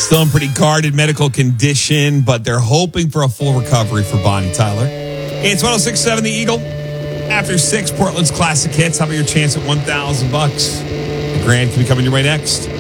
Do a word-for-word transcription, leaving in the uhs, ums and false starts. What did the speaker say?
Still in pretty guarded medical condition, but they're hoping for a full recovery for Bonnie Tyler. It's one oh six point seven The Eagle. After six, Portland's classic hits. How about your chance at one thousand bucks? The grand can be coming your way next.